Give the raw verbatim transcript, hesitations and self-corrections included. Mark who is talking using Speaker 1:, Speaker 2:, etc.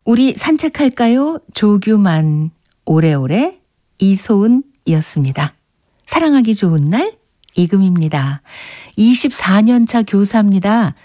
Speaker 1: 우리 산책할까요? 조규만, 오래오래 이소은이었습니다. 사랑하기 좋은 날 이금입니다. 이십사 년 차 교사입니다.